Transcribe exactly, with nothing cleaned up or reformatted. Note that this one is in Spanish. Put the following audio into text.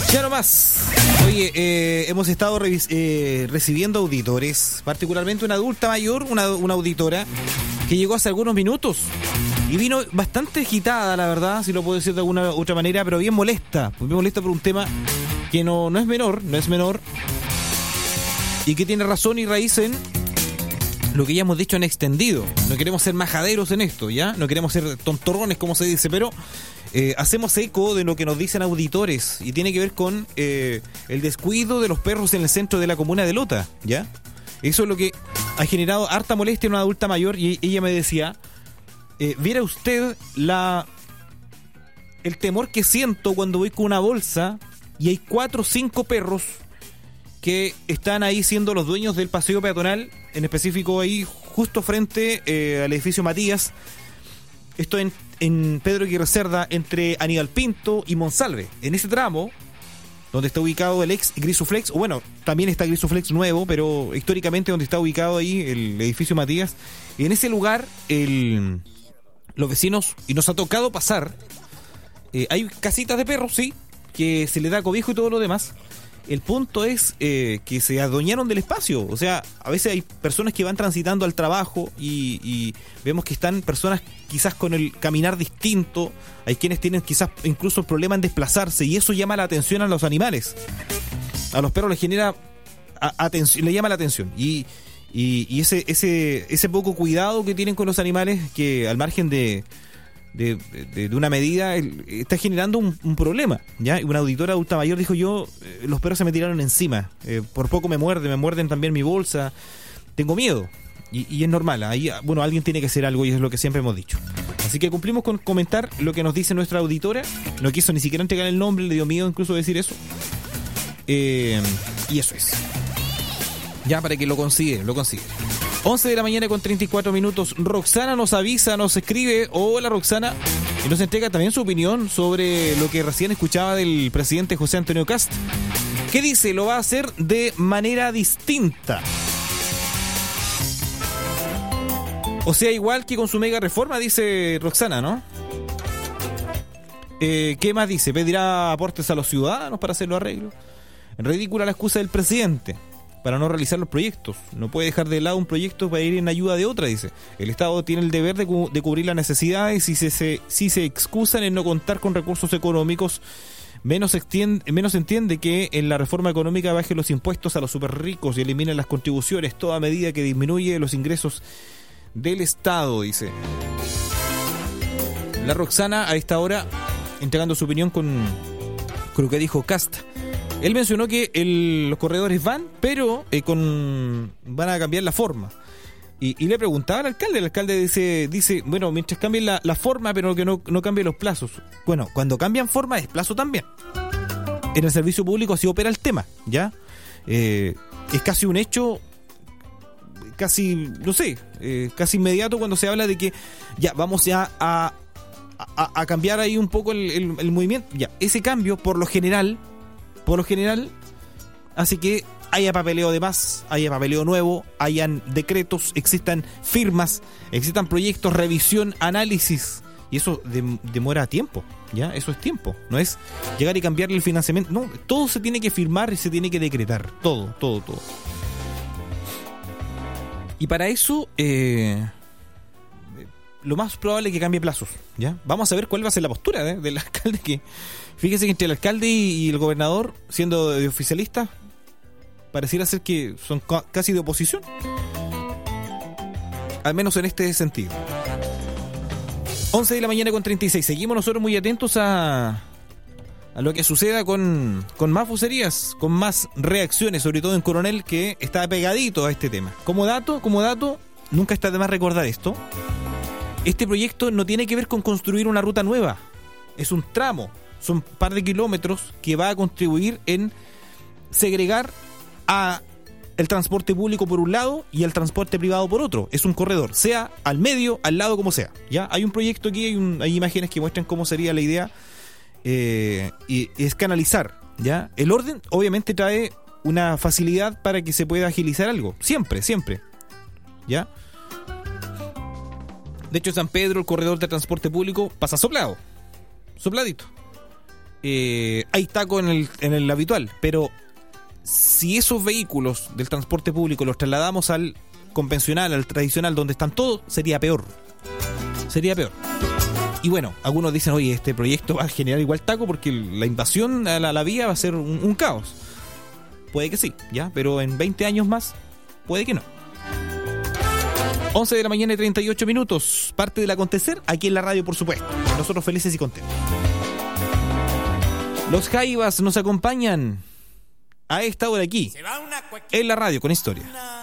Ya nomás. Oye, eh, hemos estado revis- eh, recibiendo auditores, particularmente una adulta mayor, una, una auditora, que llegó hace algunos minutos y vino bastante agitada, la verdad, si lo puedo decir de alguna otra manera, pero bien molesta, bien molesta por un tema que no, no es menor, no es menor, y que tiene razón y raíz en lo que ya hemos dicho en extendido. No queremos ser majaderos en esto, ¿ya? No queremos ser tontorrones, como se dice, pero eh, hacemos eco de lo que nos dicen auditores y tiene que ver con eh, el descuido de los perros en el centro de la comuna de Lota, ¿ya? Eso es lo que ha generado harta molestia en una adulta mayor y ella me decía, eh, viera usted la el temor que siento cuando voy con una bolsa y hay cuatro o cinco perros que están ahí siendo los dueños del paseo peatonal, en específico ahí justo frente eh, al edificio Matías. Esto en, en Pedro Aguirre Cerda, entre Aníbal Pinto y Monsalve. En ese tramo, donde está ubicado el ex Grisuflex, o bueno, también está Grisuflex nuevo, pero históricamente donde está ubicado ahí el edificio Matías. Y en ese lugar, el, los vecinos, y nos ha tocado pasar, eh, hay casitas de perros, sí, que se le da cobijo y todo lo demás. El punto es eh, que se adueñaron del espacio. O sea, a veces hay personas que van transitando al trabajo y, y vemos que están personas quizás con el caminar distinto. Hay quienes tienen quizás incluso problema en desplazarse y eso llama la atención a los animales. A los perros les genera atención, le llama la atención. Y, y, y ese, ese, ese poco cuidado que tienen con los animales, que al margen de... De, de, de una medida está generando un, un problema, ¿ya? Una auditora adulta mayor dijo, yo eh, los perros se me tiraron encima, eh, por poco me muerden, me muerden también mi bolsa, tengo miedo y, y es normal, ahí bueno, alguien tiene que hacer algo y es lo que siempre hemos dicho, así que cumplimos con comentar lo que nos dice nuestra auditora. No quiso ni siquiera entregar el nombre, le dio miedo incluso decir eso, eh, y eso es ya para que lo considere, lo considere. once de la mañana con treinta y cuatro minutos. Roxana nos avisa, nos escribe, hola Roxana, y nos entrega también su opinión sobre lo que recién escuchaba del presidente José Antonio Kast. ¿Qué dice? Lo va a hacer de manera distinta. O sea, igual que con su mega reforma, dice Roxana, ¿no? Eh, ¿Qué más dice? ¿Pedirá aportes a los ciudadanos para hacer los arreglos? Ridícula la excusa del presidente para no realizar los proyectos. No puede dejar de lado un proyecto para ir en ayuda de otra, dice. El Estado tiene el deber de, cu- de cubrir las necesidades y si se, si se excusan en no contar con recursos económicos, menos, extiende, menos entiende que en la reforma económica baje los impuestos a los super ricos y eliminen las contribuciones, toda medida que disminuye los ingresos del Estado, dice. La Roxana a esta hora entregando su opinión con, con lo que dijo Kast. Él mencionó que el, los corredores van, pero eh, con van a cambiar la forma. Y, y le preguntaba al alcalde, el alcalde dice, dice bueno, mientras cambien la, la forma, pero que no, no cambien los plazos. Bueno, cuando cambian forma es plazo también. En el servicio público así opera el tema, ¿ya? Eh, es casi un hecho, casi, no sé, eh, casi inmediato cuando se habla de que ya vamos ya a, a, a cambiar ahí un poco el, el, el movimiento. Ya, ese cambio, por lo general... Por lo general, hace que haya papeleo de más, haya papeleo nuevo, hayan decretos, existan firmas, existan proyectos, revisión, análisis. Y eso de, demora tiempo, ¿ya? Eso es tiempo. No es llegar y cambiarle el financiamiento. No, todo se tiene que firmar y se tiene que decretar. Todo, todo, todo. Y para eso, eh, lo más probable es que cambie plazos, ¿ya? Vamos a ver cuál va a ser la postura ¿eh? del alcalde que... Fíjese que entre el alcalde y el gobernador, siendo de oficialista, pareciera ser que son ca- casi de oposición. Al menos en este sentido. once de la mañana con treinta y seis. Seguimos nosotros muy atentos a, a lo que suceda con, con más vocerías, con más reacciones, sobre todo en Coronel, que está pegadito a este tema. Como dato, como dato, nunca está de más recordar esto. Este proyecto no tiene que ver con construir una ruta nueva. Es un tramo. Son un par de kilómetros que va a contribuir en segregar a el transporte público por un lado y el transporte privado por otro. Es un corredor, sea al medio, al lado, como sea. ¿Ya? Hay un proyecto aquí, hay, un, hay imágenes que muestran cómo sería la idea eh, y es canalizar. ¿Ya? El orden obviamente trae una facilidad para que se pueda agilizar algo. Siempre, siempre. ¿Ya? De hecho, San Pedro, el corredor de transporte público, pasa soplado. Sopladito. eh, hay taco en el, en el habitual, pero si esos vehículos del transporte público los trasladamos al convencional, al tradicional, donde están todos, sería peor. Sería peor. Y bueno, algunos dicen, oye, este proyecto va a generar igual taco porque la invasión a la, a la vía va a ser un, un caos. Puede que sí, ya, pero en veinte años más, puede que no. once de la mañana y treinta y ocho minutos. Parte del acontecer aquí en la radio, por supuesto. Nosotros felices y contentos. Los Jaivas nos acompañan a esta hora aquí, en la radio con historia.